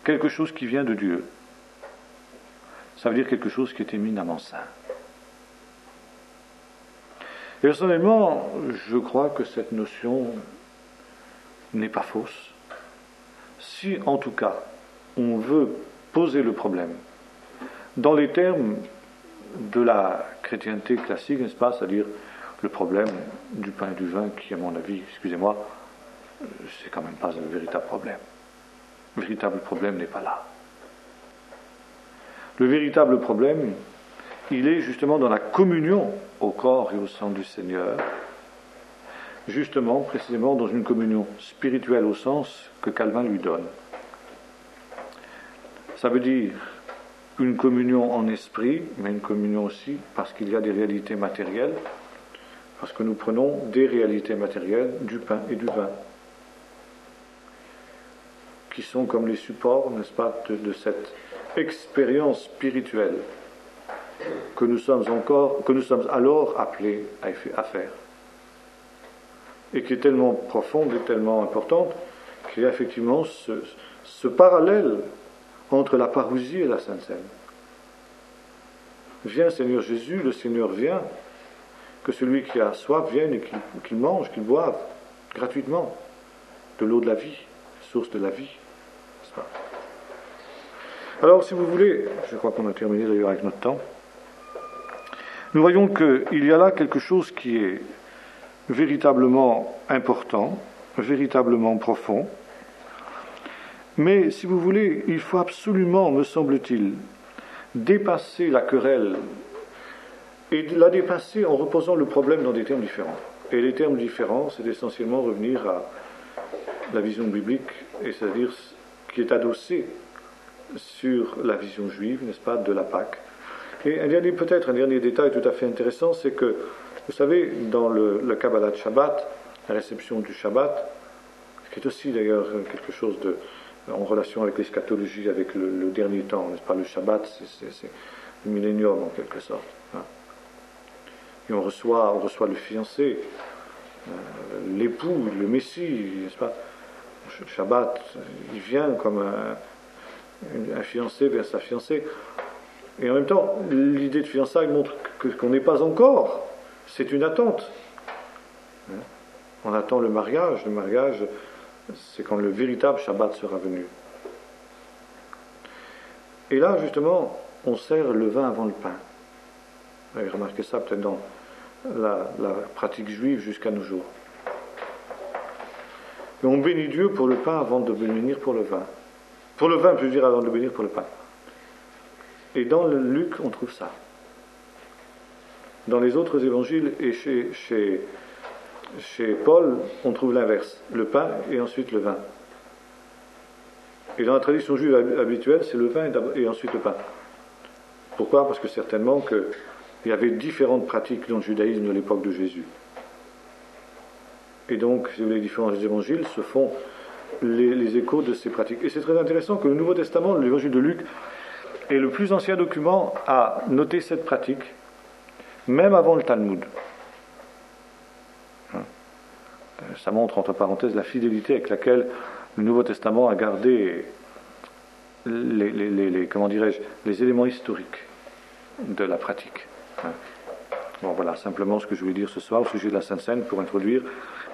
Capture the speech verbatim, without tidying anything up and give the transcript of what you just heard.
quelque chose qui vient de Dieu. Ça veut dire quelque chose qui est éminemment saint. Et personnellement, je crois que cette notion n'est pas fausse. Si, en tout cas, on veut poser le problème dans les termes de la chrétienté classique, n'est-ce pas, c'est-à-dire le problème du pain et du vin, qui, à mon avis, excusez-moi, c'est quand même pas un véritable problème. Le véritable problème n'est pas là. Le véritable problème, il est justement dans la communion au corps et au sang du Seigneur, justement, précisément dans une communion spirituelle au sens que Calvin lui donne. Ça veut dire une communion en esprit, mais une communion aussi parce qu'il y a des réalités matérielles, parce que nous prenons des réalités matérielles, du pain et du vin, qui sont comme les supports, n'est-ce pas, de, de cette expérience spirituelle que nous sommes encore, que nous sommes alors appelés à faire, et qui est tellement profonde et tellement importante qu'il y a effectivement ce, ce parallèle entre la parousie et la Sainte Seine. Viens Seigneur Jésus, le Seigneur vient, que celui qui a soif vienne et qu'il, qu'il mange, qu'il boive gratuitement de l'eau de la vie, source de la vie, n'est-ce pas? Alors, si vous voulez, je crois qu'on a terminé d'ailleurs avec notre temps, nous voyons qu'il y a là quelque chose qui est véritablement important, véritablement profond, mais si vous voulez, il faut absolument, me semble-t-il, dépasser la querelle et la dépasser en reposant le problème dans des termes différents. Et les termes différents, c'est essentiellement revenir à la vision biblique, et c'est-à-dire qui est adossée sur la vision juive, n'est-ce pas, de la Pâque. Et un dernier, peut-être un dernier détail tout à fait intéressant, c'est que, vous savez, dans le, le Kabbalah de Shabbat, la réception du Shabbat, qui est aussi d'ailleurs quelque chose de, en relation avec l'eschatologie, avec le, le dernier temps, n'est-ce pas, le Shabbat, c'est, c'est, c'est le millénium en quelque sorte. Hein. Et on reçoit, on reçoit le fiancé, euh, l'époux, le Messie, n'est-ce pas. Le Shabbat, il vient comme un, un fiancé vers sa fiancée. Et en même temps, l'idée de fiançailles montre que, qu'on n'est pas encore. C'est une attente. Hein? On attend le mariage. Le mariage, c'est quand le véritable Shabbat sera venu. Et là, justement, on sert le vin avant le pain. Vous avez remarqué ça peut-être dans la, la pratique juive jusqu'à nos jours. Et on bénit Dieu pour le pain avant de bénir pour le vin. Pour le vin, je veux dire, avant de bénir pour le pain. Et dans le Luc, on trouve ça. Dans les autres évangiles et chez, chez, chez Paul, on trouve l'inverse. Le pain et ensuite le vin. Et dans la tradition juive habituelle, c'est le vin et ensuite le pain. Pourquoi ? Parce que certainement que il y avait différentes pratiques dans le judaïsme de l'époque de Jésus. Et donc, les différents évangiles se font les, les échos de ces pratiques. Et c'est très intéressant que le Nouveau Testament, l'évangile de Luc, est le plus ancien document à noter cette pratique, même avant le Talmud. Ça montre, entre parenthèses, la fidélité avec laquelle le Nouveau Testament a gardé les, les, les, les, comment dirais-je, les éléments historiques de la pratique. Bon, voilà, simplement ce que je voulais dire ce soir au sujet de la Sainte Seine pour introduire